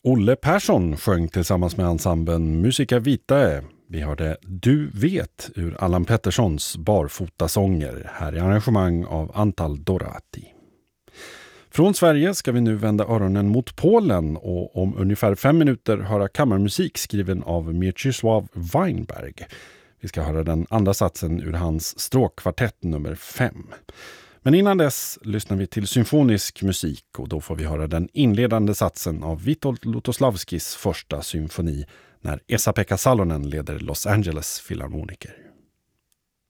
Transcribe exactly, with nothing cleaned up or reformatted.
Olle Persson sjöng tillsammans med ensemblen Musica Vitae. Vi hörde Du vet ur Allan Petterssons barfotasånger här i arrangemang av Antal Dorati. Från Sverige ska vi nu vända öronen mot Polen och om ungefär fem minuter höra kammarmusik skriven av Mieczysław Weinberg. Vi ska höra den andra satsen ur hans stråkkvartett nummer fem. Men innan dess lyssnar vi till symfonisk musik och då får vi höra den inledande satsen av Witold Lutosławskis första symfoni när Esa-Pekka Salonen leder Los Angeles Filharmoniker.